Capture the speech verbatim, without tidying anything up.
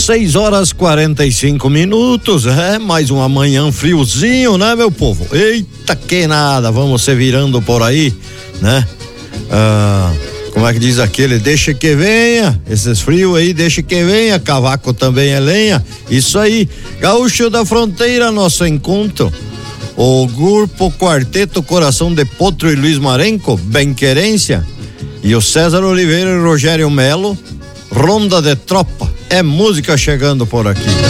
seis horas quarenta e cinco minutos, é, mais uma manhã friozinho, né, meu povo? Eita, que nada, vamos se virando por aí, né? Ah, como é que diz aquele? Deixa que venha, esses frios aí, deixa que venha, cavaco também é lenha, isso aí. Gaúcho da Fronteira, nosso encontro. O grupo Quarteto Coração de Potro e Luiz Marenco, Bem-Querência, e o César Oliveira e Rogério Melo, Ronda de Tropa. É música chegando por aqui.